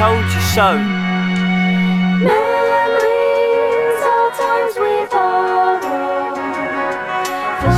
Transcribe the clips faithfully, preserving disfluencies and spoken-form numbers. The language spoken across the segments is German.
told you so. Memories of times we borrowed for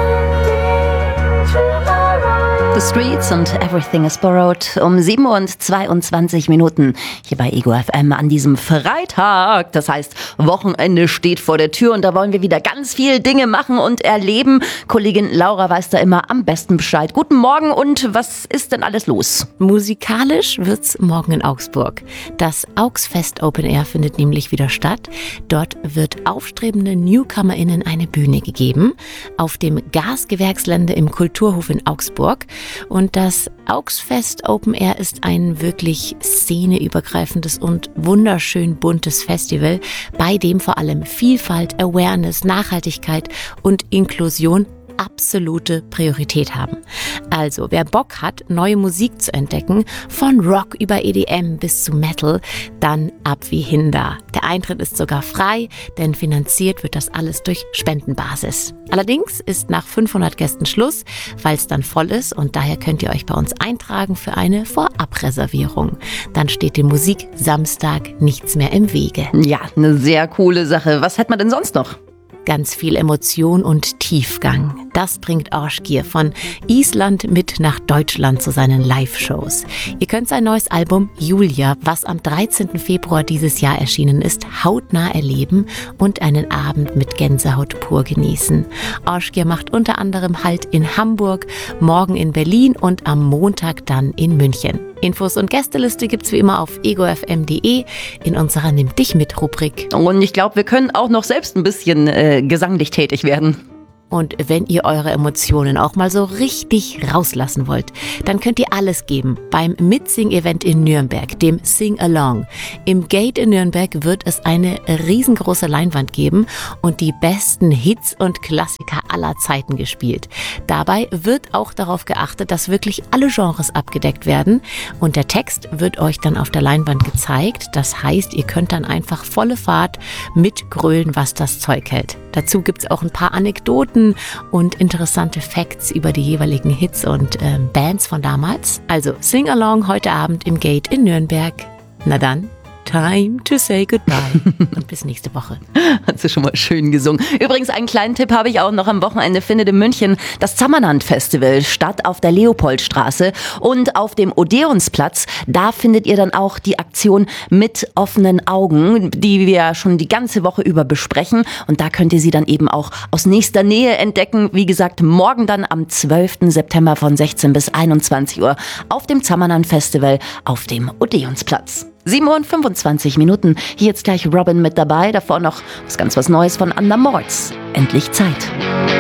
spending tomorrow. The Streets und Everything is Borrowed um sieben Uhr und zweiundzwanzig Minuten hier bei Ego F M an diesem Freitag. Das heißt, Wochenende steht vor der Tür und da wollen wir wieder ganz viele Dinge machen und erleben. Kollegin Laura weiß da immer am besten Bescheid. Guten Morgen und was ist denn alles los? Musikalisch wird's morgen in Augsburg. Das Augsfest Open Air findet nämlich wieder statt. Dort wird aufstrebenden NewcomerInnen eine Bühne gegeben. Auf dem Gasgewerksgelände im Kulturhof in Augsburg. Und das Augsfest Open Air ist ein wirklich szeneübergreifendes und wunderschön buntes Festival, bei dem vor allem Vielfalt, Awareness, Nachhaltigkeit und Inklusion absolute Priorität haben. Also, wer Bock hat, neue Musik zu entdecken, von Rock über E D M bis zu Metal, dann ab wie Hinder. Der Eintritt ist sogar frei, denn finanziert wird das alles durch Spendenbasis. Allerdings ist nach fünfhundert Gästen Schluss, weil es dann voll ist und daher könnt ihr euch bei uns eintragen für eine Vorabreservierung. Dann steht dem Musik Samstag nichts mehr im Wege. Ja, eine sehr coole Sache. Was hat man denn sonst noch? Ganz viel Emotion und Tiefgang. Das bringt Ásgeir von Island mit nach Deutschland zu seinen Live-Shows. Ihr könnt sein neues Album Julia, was am dreizehnten Februar dieses Jahr erschienen ist, hautnah erleben und einen Abend mit Gänsehaut pur genießen. Ásgeir macht unter anderem Halt in Hamburg, morgen in Berlin und am Montag dann in München. Infos und Gästeliste gibt's wie immer auf ego f m punkt d e in unserer Nimm dich mit Rubrik. Und ich glaube, wir können auch noch selbst ein bisschen äh, gesanglich tätig werden. Und wenn ihr eure Emotionen auch mal so richtig rauslassen wollt, dann könnt ihr alles geben beim Mitsing-Event in Nürnberg, dem Sing Along. Im Gate in Nürnberg wird es eine riesengroße Leinwand geben und die besten Hits und Klassiker aller Zeiten gespielt. Dabei wird auch darauf geachtet, dass wirklich alle Genres abgedeckt werden und der Text wird euch dann auf der Leinwand gezeigt. Das heißt, ihr könnt dann einfach volle Fahrt mitgrölen, was das Zeug hält. Dazu gibt's auch ein paar Anekdoten und interessante Facts über die jeweiligen Hits und äh, Bands von damals. Also Sing Along heute Abend im Gate in Nürnberg. Na dann, time to say goodbye und bis nächste Woche. Hat sie schon mal schön gesungen. Übrigens, einen kleinen Tipp habe ich auch noch. Am Wochenende findet in München das Zammerland-Festival statt auf der Leopoldstraße und auf dem Odeonsplatz. Da findet ihr dann auch die Aktion mit offenen Augen, die wir schon die ganze Woche über besprechen. Und da könnt ihr sie dann eben auch aus nächster Nähe entdecken. Wie gesagt, morgen dann am zwölften September von sechzehn bis einundzwanzig Uhr auf dem Zammerland-Festival auf dem Odeonsplatz. sieben Uhr und fünfundzwanzig Minuten. Hier jetzt gleich Robin mit dabei. Davor noch was ganz was Neues von Anna Mortz. Endlich Zeit.